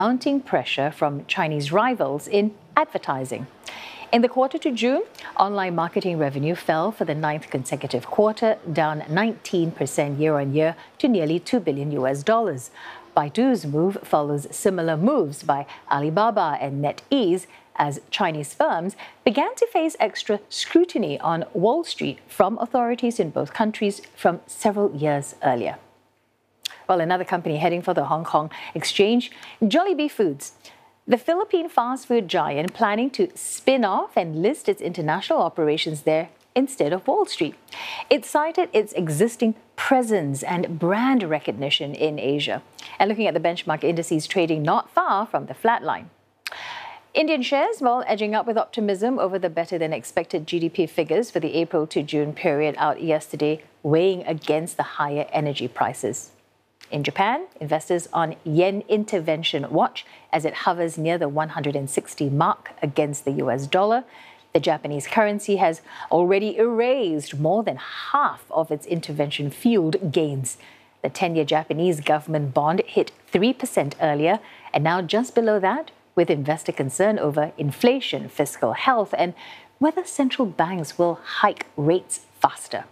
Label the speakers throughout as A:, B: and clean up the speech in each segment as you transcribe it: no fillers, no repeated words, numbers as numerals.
A: mounting pressure from Chinese rivals in advertising. In the quarter to June, online marketing revenue fell for the 9th consecutive quarter, down 19% year-on-year to nearly $2 billion. Baidu's move follows similar moves by Alibaba and NetEase as Chinese firms began to face extra scrutiny on Wall Street from authorities in both countries from several years earlier. Well, another company heading for the Hong Kong exchange, Jollibee Foods. The Philippine fast food giant planning to spin off and list its international operations there instead of Wall Street. It cited its existing presence and brand recognition in Asia. And looking at the benchmark indices trading not far from the flatline. Indian shares, well, edging up with optimism over the better-than-expected GDP figures for the April to June period out yesterday, weighing against the higher energy prices. In Japan, investors on yen intervention watch as it hovers near the 160 mark against the US dollar. The Japanese currency has already erased more than half of its intervention-fueled gains. The 10-year Japanese government bond hit 3% earlier and now just below that, with investor concern over inflation, fiscal health, and whether central banks will hike rates faster.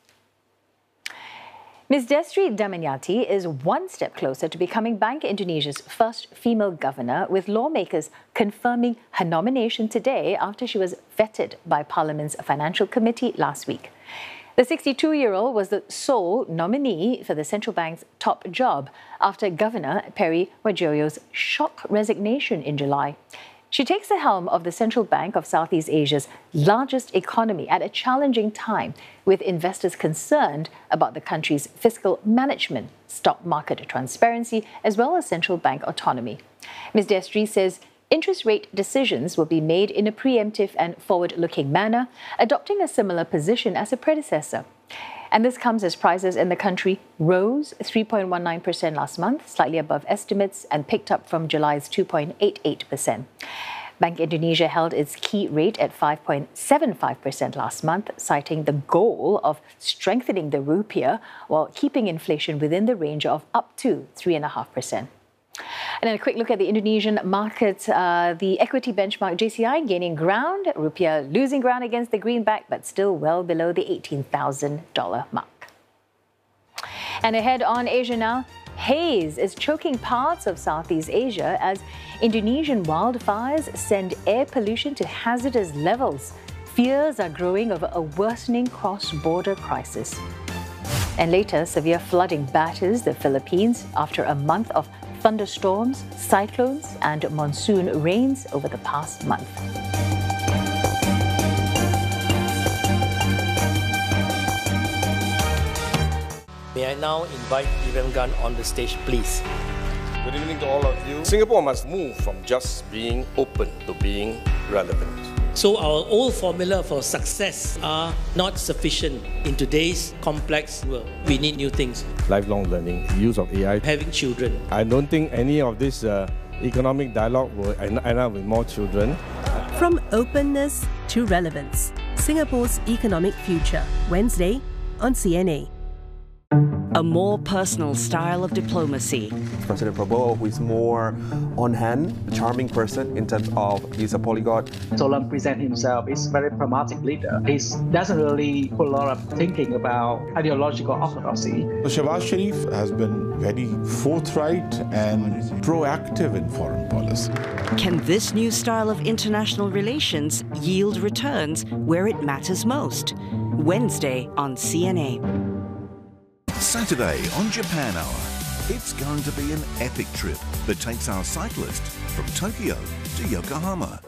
A: Ms. Destri Damayanti is one step closer to becoming Bank Indonesia's first female governor, with lawmakers confirming her nomination today after she was vetted by Parliament's Financial Committee last week. The 62-year-old was the sole nominee for the central bank's top job after Governor Peri Warjio's shock resignation in July. She takes the helm of the Central Bank of Southeast Asia's largest economy at a challenging time, with investors concerned about the country's fiscal management, stock market transparency, as well as central bank autonomy. Ms. Destri says interest rate decisions will be made in a preemptive and forward-looking manner, adopting a similar position as a predecessor. And this comes as prices in the country rose 3.19% last month, slightly above estimates, and picked up from July's 2.88%. Bank Indonesia held its key rate at 5.75% last month, citing the goal of strengthening the rupiah while keeping inflation within the range of up to 3.5%. And then a quick look at the Indonesian market. The equity benchmark JCI gaining ground, rupiah losing ground against the greenback, but still well below the $18,000 mark. And ahead on Asia now, haze is choking parts of Southeast Asia as Indonesian wildfires send air pollution to hazardous levels. Fears are growing over a worsening cross-border crisis. And later, severe flooding batters the Philippines after a month of thunderstorms, cyclones, and monsoon rains over the past month.
B: May I now invite Vivian Gunn on the stage, please.
C: Good evening to all of you. Singapore must move from just being open to being relevant.
B: So our old formula for success are not sufficient in today's complex world. We need new things.
D: Lifelong learning, use of AI.
B: Having children.
D: I don't think any of this economic dialogue will end up with more children.
E: From openness to relevance, Singapore's economic future, Wednesday on CNA.
F: A more personal style of diplomacy.
G: President Prabowo, who is more on hand, a charming person in terms of he's a polyglot.
H: Solan presents himself as a very pragmatic leader. He doesn't really put a lot of thinking about ideological orthodoxy.
I: Shehbaz Sharif has been very forthright and proactive in foreign policy.
F: Can this new style of international relations yield returns where it matters most? Wednesday on CNA.
J: Saturday on Japan Hour, it's going to be an epic trip that takes our cyclist from Tokyo to Yokohama.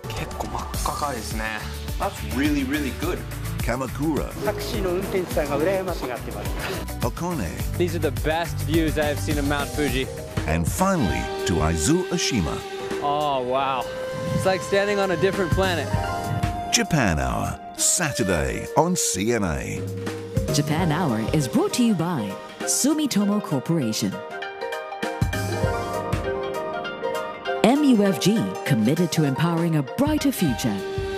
K: That's really, really good.
J: Kamakura. Hakone.
L: These are the best views I have seen of Mount Fuji.
J: And finally to Aizu Oshima.
L: Oh, wow. It's like standing on a different planet.
J: Japan Hour, Saturday on CNA.
M: Japan Hour is brought to you by Sumitomo Corporation. MUFG, committed to empowering a brighter future.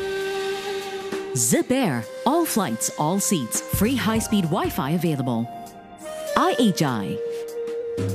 M: Zip Air, all flights, all seats, free high-speed Wi-Fi available. IHI,